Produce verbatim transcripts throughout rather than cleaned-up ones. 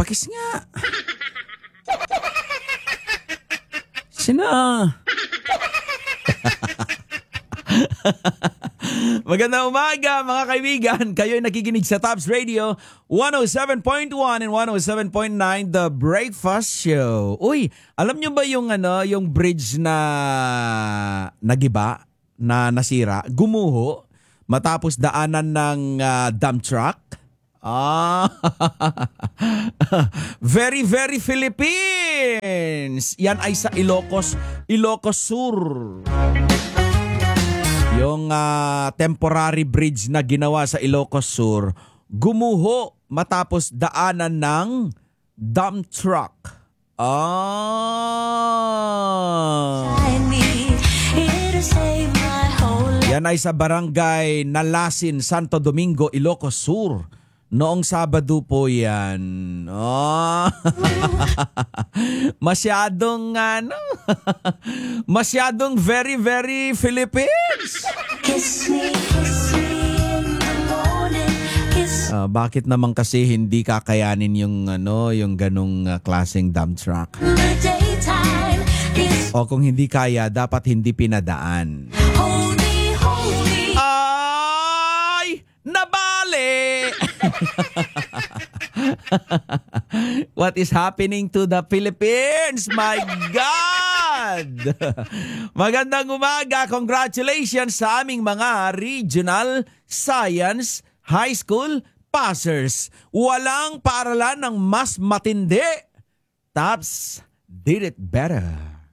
Pakis nga. Sina? Magandang umaga mga kaibigan. Kayo'y nakikinig sa Tops Radio one oh seven point one and one oh seven point nine The Breakfast Show. Uy, alam nyo ba yung ano, yung bridge na nagiba, na nasira, gumuho matapos daanan ng uh, dump truck? Ah, very, very Philippines. Yan ay sa Ilocos, Ilocos Sur. Yung uh, temporary bridge na ginawa sa Ilocos Sur, gumuho matapos daanan ng dump truck. Ah. Yan ay sa barangay Nalasin, Santo Domingo, Ilocos Sur. Noong Sabado po yan. Oh. Masyadong ano, masyadong very, very Philippines. Kiss me, kiss me in the morning, kiss... Uh, bakit naman kasi hindi kakayanin yung ano, yung ganong uh, klaseng dump truck? O kung hindi kaya, dapat hindi pinadaan. Holy, holy. Ay, nabali! What is happening to the Philippines? My God! Magandang umaga. Congratulations sa aming mga Regional Science High School passers. Walang paaralan ng mas matindi. Tops did it better.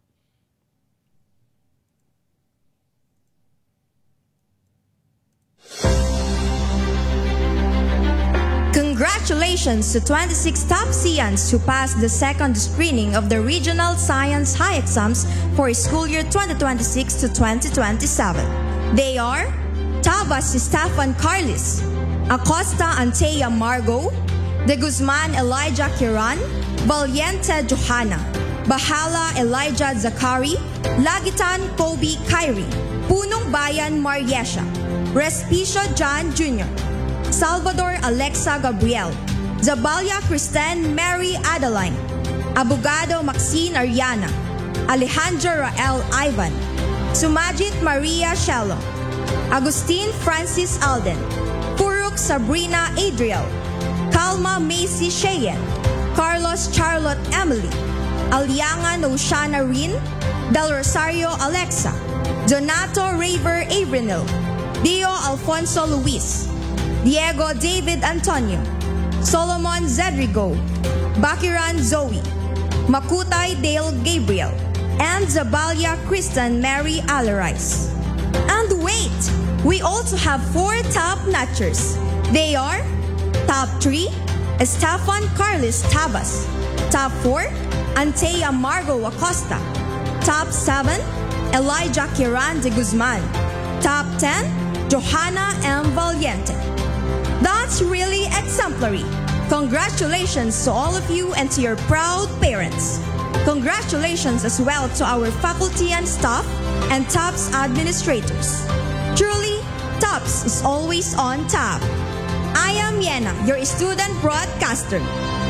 Congratulations to twenty-six Topsians who passed the second screening of the Regional Science High Exams for school year twenty twenty-six to twenty twenty-seven. They are Tabas Stefan Carlis, Acosta Antea Margo, De Guzman Elijah Kiran, Valiente Johanna, Bahala Elijah Zakari, Lagitan Kobe Kyrie, Punong Bayan Mariesha, Respicio John Junior, Salvador Alexa Gabriel, Zabalia Kristen Mary Adeline, Abogado Maxine Ariana, Alejandro Rael Ivan, Sumajit Maria Shelo, Agustin Francis Alden, Puruk Sabrina Adriel, Calma Macy Cheyenne, Carlos Charlotte Emily, Aliangan Oceana Rin, Del Rosario Alexa, Donato Raver Abrinil, Dio Alfonso Luis, Diego David Antonio, Solomon Zedrigo, Bakiran Zoe, Makutay Dale Gabriel, and Zabalia Kristen Mary Alarais. And wait, we also have four top notchers. They are Top three, Stefan Carlos Tabas. Top four, Antea Margo Acosta. Top seven, Elijah Kiran de Guzman. Top ten, Johanna M. Valiente. That's really exemplary. Congratulations to all of you and to your proud parents. Congratulations as well to our faculty and staff and TOPS administrators. Truly, TOPS is always on top. I am Yena, your student broadcaster.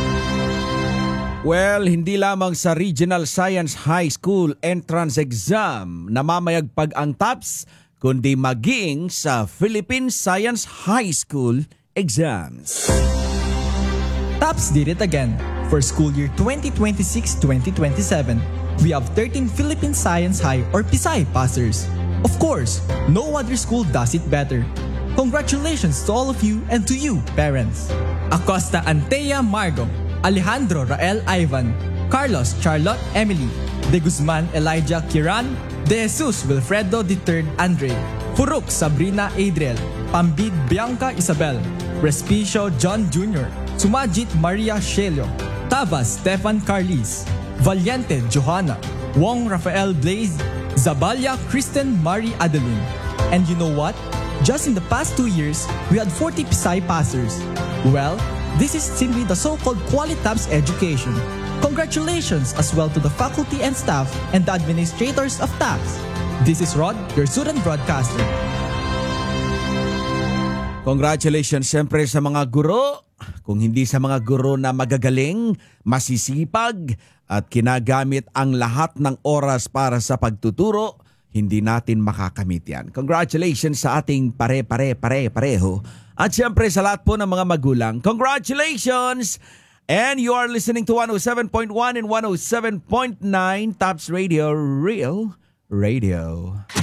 Well, hindi lamang sa Regional Science High School entrance exam namamayagpag ang TOPS, kundi maging sa Philippine Science High School exams. TOPS did it again. For school year twenty twenty-six twenty twenty-seven, we have thirteen Philippine Science High or P S I passers. Of course, no other school does it better. Congratulations to all of you and to you, parents. Acosta Antea Margo, Alejandro Rael Ivan, Carlos Charlotte Emily, De Guzman Elijah Kiran, De Jesus Wilfredo the third Andre, Furuk Sabrina Adriel, Pambid Bianca Isabel, Respicio John Junior, Sumajit Maria Shelio, Tabas Stefan Carlis, Valiente Johanna, Wong Rafael Blaze, Zabalia Kristen Marie Adeline. And you know what? Just in the past two years, we had forty P S I passers. Well, this is simply the so-called Qualitabs education. Congratulations as well to the faculty and staff and the administrators of TAPS. This is Rod, your student broadcaster. Congratulations siyempre sa mga guro. kung hindi sa mga guro na magagaling, masisipag, at kinagamit ang lahat ng oras para sa pagtuturo, hindi natin makakamit yan. Congratulations sa ating pare-pare-pare-pareho. At syempre sa lahat po ng mga magulang, congratulations! And you are listening to one oh seven point one and one oh seven point nine Tops Radio, Real Radio.